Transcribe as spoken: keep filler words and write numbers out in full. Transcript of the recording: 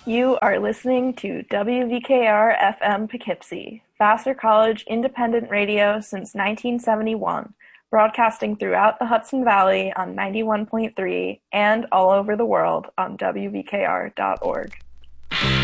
You are listening to W V K R F M Poughkeepsie, Vassar College independent radio since nineteen seventy-one, broadcasting throughout the Hudson Valley on ninety-one point three and all over the world on W V K R dot org.